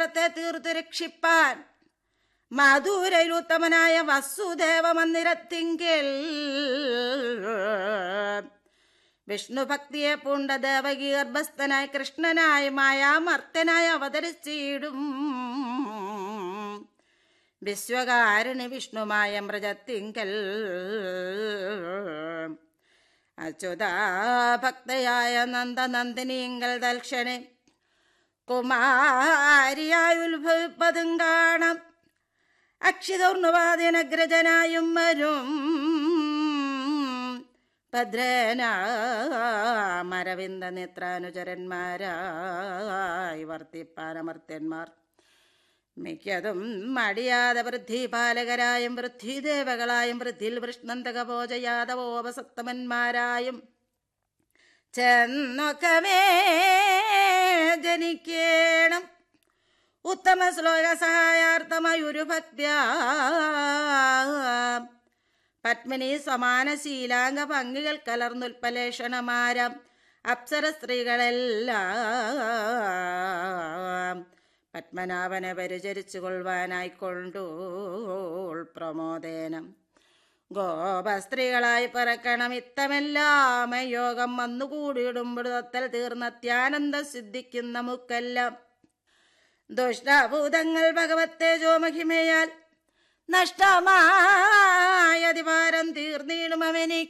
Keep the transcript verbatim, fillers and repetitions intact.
സംസാരത്തെ തീർത്തു രക്ഷിപ്പാൻ മധുരയിലുത്തമനായ വസുദേവ മന്ദിരത്തിങ്കിൽ വിഷ്ണു ഭക്തിയെ പൂണ്ട ദേവകി ഗർഭസ്ഥനായി കൃഷ്ണനായി മായാമർത്തനായി അവതരിച്ചിടും. വിശ്വകാരുണി വിഷ്ണുമായ മൃജത്തിങ്കൽ അച്യുതാ ഭക്തയായ നന്ദനന്ദിനിങ്കൽ ദൽക്ഷണെ കുമാരിയായി ഉത്ഭവിപ്പതും കാണാം. അക്ഷിതോർണുവാദിനഗ്രജനായും വരും ഭദ്രനാമരവിന്ദ നേത്രാനുചരന്മാരായി വർത്തിപ്പാനമർത്യന്മാർ മിക്കതും മടിയാതെ വൃദ്ധിപാലകരായും വൃദ്ധിദേവകളായും വൃദ്ധിൽ വൃഷ്ണന്തകഭോജയാദവോപസത്തമന്മാരായും ചെന്നൊക്കമേ ജനിക്കേണം. ഉത്തമ ശ്ലോക സഹായാർത്ഥമായൊരു ഭക്ത്യ പത്മിനി സമാന ശീലാംഗ ഭംഗികൾ കലർന്നുൽപ്പലേഷണമാരം അപ്സര സ്ത്രീകളെല്ലാം പത്മനാഭനെ പരിചരിച്ചു കൊള്ളുവാനായിക്കൊണ്ടോൾ പ്രമോദേനം. ഗോപസ്ത്രീകളായി പറക്കണം ഇത്തമെല്ലാം യോഗം വന്നുകൂടിയിടുമ്പോഴത്തൽ തീർന്നത്യാനന്ദം സിദ്ധിക്കുന്ന നമുക്കെല്ലാം. ദുഷ്ടഭൂതങ്ങൾ ഭഗവത്തേജോ മഹിമയാൽ നഷ്ടമായ അതിഭാരം തീർന്നിടും അവനിക്ക്.